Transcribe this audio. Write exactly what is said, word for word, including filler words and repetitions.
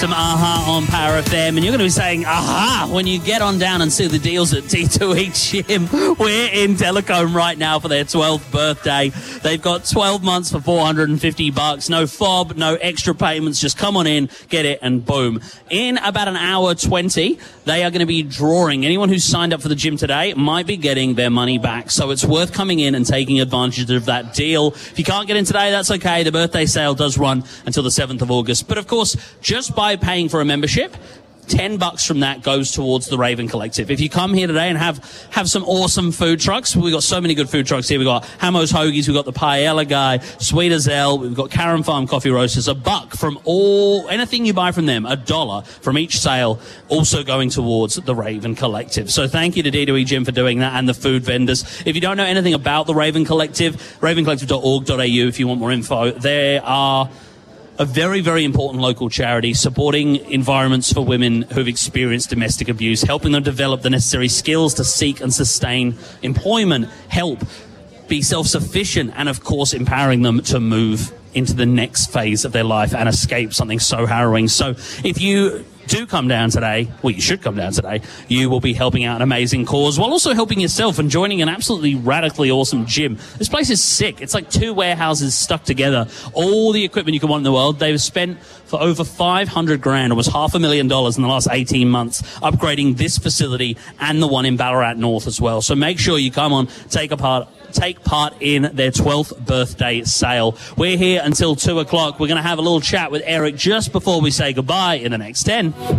Some aha on Power F M, and you're going to be saying aha when you get on down and see the deals at D two E Gym. We're in Telecombe right now for their twelfth birthday. They've got twelve months for four hundred fifty bucks. No fob, no extra payments. Just come on in, get it, and boom. In about an hour twenty, they are going to be drawing. Anyone who's signed up for the gym today might be getting their money back. So it's worth coming in and taking advantage of that deal. If you can't get in today, that's okay. The birthday sale does run until the seventh of August. But of course, just by paying for a membership, ten bucks from that goes towards the Raven Collective. If you come here today and have have some awesome food trucks, we've got so many good food trucks here. We've got Hamo's Hoagies, we've got the Paella Guy, Sweet as L, we've got Karen Farm Coffee Roasters. A buck from all, anything you buy from them, a dollar from each sale, also going towards the Raven Collective. So thank you to D two E Gym for doing that, and the food vendors. If you don't know anything about the Raven Collective, raven collective dot org dot a u if you want more info. There are a very, very important local charity supporting environments for women who've experienced domestic abuse, helping them develop the necessary skills to seek and sustain employment, help, be self-sufficient, and of course empowering them to move into the next phase of their life and escape something so harrowing. So if you do come down today, well, you should come down today, you will be helping out an amazing cause while also helping yourself and joining an absolutely radically awesome gym. This place is sick. It's like two warehouses stuck together. All the equipment you can want in the world. They've spent for over five hundred grand, almost half a million dollars in the last eighteen months, upgrading this facility and the one in Ballarat North as well. So make sure you come on, take a part, take part in their twelfth birthday sale. We're here until two o'clock. We're going to have a little chat with Eric just before we say goodbye in the next ten.